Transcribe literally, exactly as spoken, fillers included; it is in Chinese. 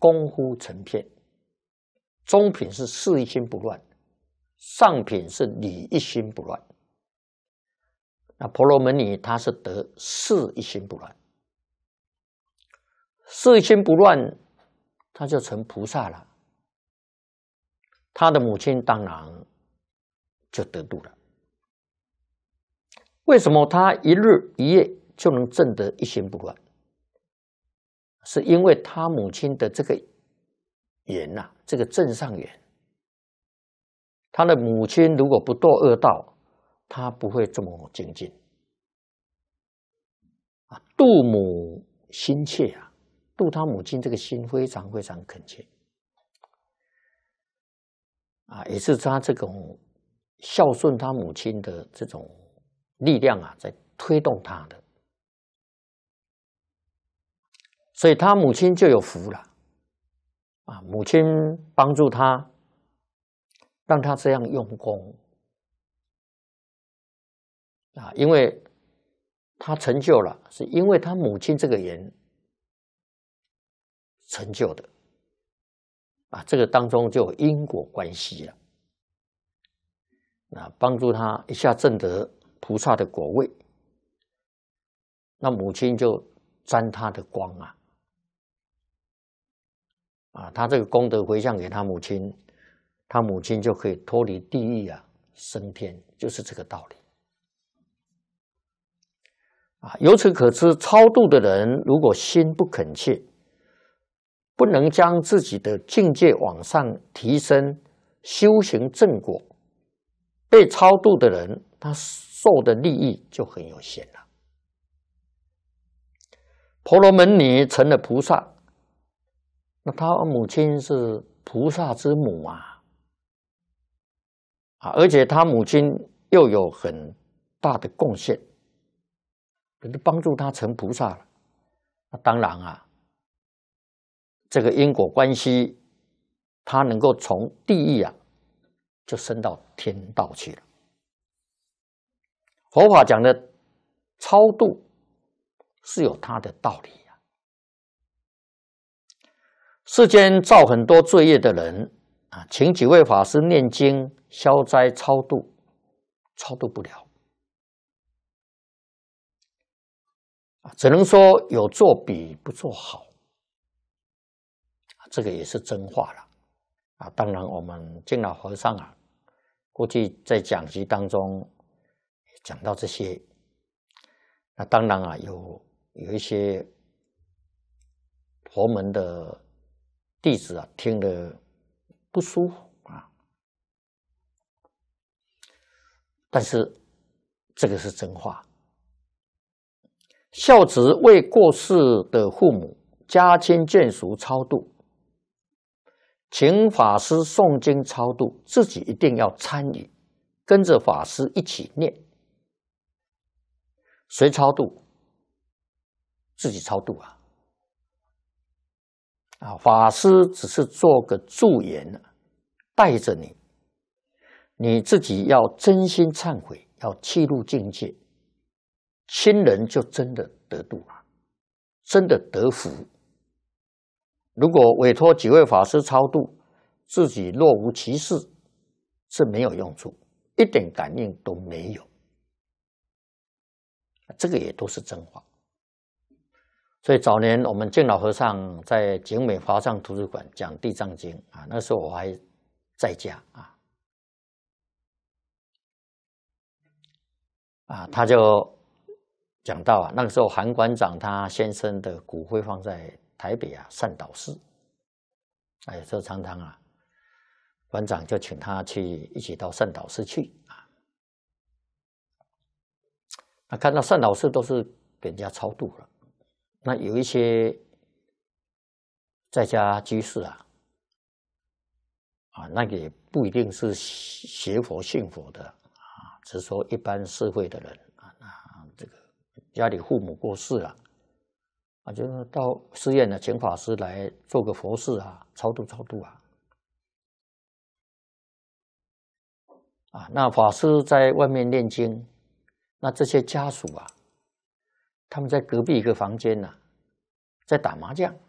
功夫成片，中品是事一心不乱，上品是理一心不乱。那婆罗门女她是得事一心不乱，事一心不乱，她就成菩萨了。她的母亲当然就得度了。为什么她一日一夜就能证得一心不乱？是因为她母亲的这个缘呐、啊，这个正上缘。她的母亲如果不堕恶道，她不会这么精进。啊，度母心切啊，度她母亲这个心非常非常恳切。啊，也是她这种孝顺她母亲的这种力量啊，在推动她的，所以她母亲就有福了。啊，母亲帮助她，让她这样用功。啊，因为她成就了，是因为她母亲这个缘成就的。啊，这个当中就有因果关系了。那帮助他一下证得菩萨的果位，那母亲就沾他的光啊，啊，他这个功德回向给他母亲，他母亲就可以脱离地狱啊，升天，就是这个道理。啊，由此可知，超度的人如果心不恳切，不能将自己的境界往上提升，修行正果，被超度的人，他受的利益就很有限了。婆罗门女成了菩萨，那她母亲是菩萨之母啊，啊，而且她母亲又有很大的贡献，帮助她成菩萨了。那当然啊。这个因果关系，他能够从地狱啊，就升到天道去了。佛法讲的超度是有它的道理啊。世间造很多罪业的人啊，请几位法师念经消灾超度，超度不了啊，只能说有做比不做好。这个也是真话了啊！当然，我们净老和尚啊，过去在讲集当中讲到这些，那当然啊，有有一些佛门的弟子啊，听了不舒服啊。但是这个是真话。孝子为过世的父母、家亲眷属超度。请法师诵经超度，自己一定要参与，跟着法师一起念。谁超度？自己超度啊！啊，法师只是做个助缘，带着你，你自己要真心忏悔，要契入境界，亲人就真的得度了，真的得福。如果委托几位法师超度，自己若无其事，是没有用处，一点感应都没有。这个也都是真话。所以早年我们净老和尚在景美华藏图书馆讲《地藏经》啊，那时候我还在家啊，啊，他就讲到啊，那个时候韩馆长他先生的骨灰放在台北啊善导寺，哎，这常常啊，馆长就请他去一起到善导寺去啊。那看到善导寺都是给人家超度了，那有一些在家居士啊，啊，那个也不一定是学佛信佛的啊，只是说一般社会的人啊，那这个家里父母过世了。啊，就是到寺院呢，请法师来做个佛事啊，超度超度啊。啊，那法师在外面念经，那这些家属啊，他们在隔壁一个房间呢、啊，在打麻将。